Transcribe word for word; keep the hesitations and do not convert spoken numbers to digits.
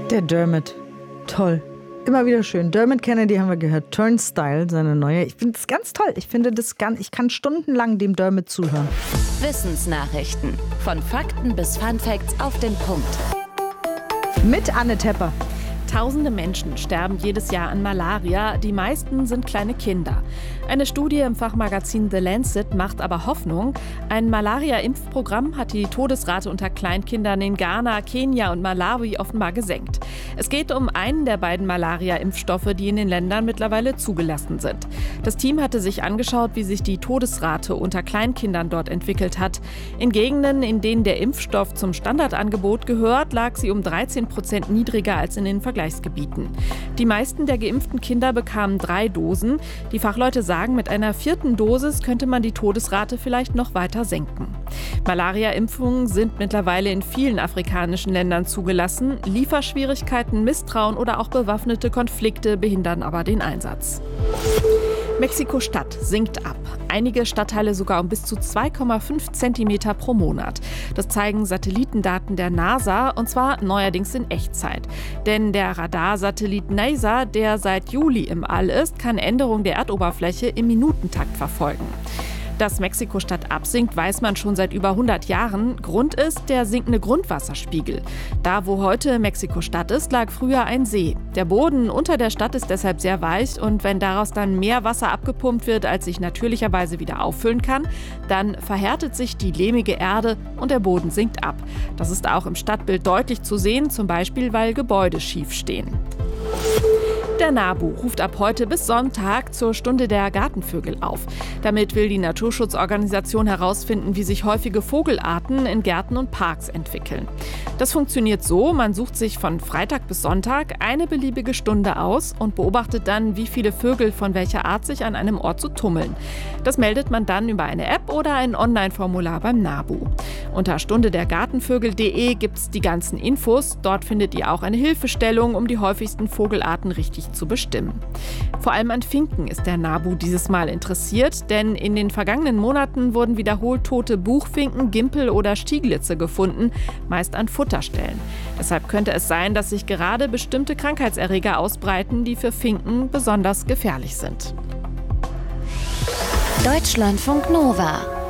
Der Dermot. Toll. Immer wieder schön. Dermot Kennedy haben wir gehört. Turnstile, seine neue. Ich finde das ganz toll. Ich finde das ganz, ich kann stundenlang dem Dermot zuhören. Wissensnachrichten. Von Fakten bis Funfacts auf den Punkt. Mit Anne Tepper. Tausende Menschen sterben jedes Jahr an Malaria, die meisten sind kleine Kinder. Eine Studie im Fachmagazin The Lancet macht aber Hoffnung. Ein Malaria-Impfprogramm hat die Todesrate unter Kleinkindern in Ghana, Kenia und Malawi offenbar gesenkt. Es geht um einen der beiden Malaria-Impfstoffe, die in den Ländern mittlerweile zugelassen sind. Das Team hatte sich angeschaut, wie sich die Todesrate unter Kleinkindern dort entwickelt hat. In Gegenden, in denen der Impfstoff zum Standardangebot gehört, lag sie um dreizehn Prozent niedriger als in den Vergleichsgebieten. Die meisten der geimpften Kinder bekamen drei Dosen. Die Fachleute sagen, mit einer vierten Dosis könnte man die Todesrate vielleicht noch weiter senken. Malaria-Impfungen sind mittlerweile in vielen afrikanischen Ländern zugelassen. Lieferschwierigkeiten, Misstrauen oder auch bewaffnete Konflikte behindern aber den Einsatz. Mexiko-Stadt sinkt ab. Einige Stadtteile sogar um bis zu zwei Komma fünf Zentimeter pro Monat. Das zeigen Satellitendaten der NASA, und zwar neuerdings in Echtzeit. Denn der Radarsatellit NASA, der seit Juli im All ist, kann Änderungen der Erdoberfläche im Minutentakt verfolgen. Dass Mexiko-Stadt absinkt, weiß man schon seit über hundert Jahren. Grund ist der sinkende Grundwasserspiegel. Da, wo heute Mexiko-Stadt ist, lag früher ein See. Der Boden unter der Stadt ist deshalb sehr weich, und wenn daraus dann mehr Wasser abgepumpt wird, als sich natürlicherweise wieder auffüllen kann, dann verhärtet sich die lehmige Erde und der Boden sinkt ab. Das ist auch im Stadtbild deutlich zu sehen, zum Beispiel, weil Gebäude schief stehen. Der NABU ruft ab heute bis Sonntag zur Stunde der Gartenvögel auf. Damit will die Naturschutzorganisation herausfinden, wie sich häufige Vogelarten in Gärten und Parks entwickeln. Das funktioniert so: Man sucht sich von Freitag bis Sonntag eine beliebige Stunde aus und beobachtet dann, wie viele Vögel von welcher Art sich an einem Ort so tummeln. Das meldet man dann über eine App oder ein Online-Formular beim NABU. Unter stunde der gartenvögel punkt de gibt es die ganzen Infos. Dort findet ihr auch eine Hilfestellung, um die häufigsten Vogelarten richtig zu bestimmen. Vor allem an Finken ist der NABU dieses Mal interessiert, denn in den vergangenen Monaten wurden wiederholt tote Buchfinken, Gimpel oder Stieglitze gefunden, meist an Futterstellen. Deshalb könnte es sein, dass sich gerade bestimmte Krankheitserreger ausbreiten, die für Finken besonders gefährlich sind. Deutschlandfunk Nova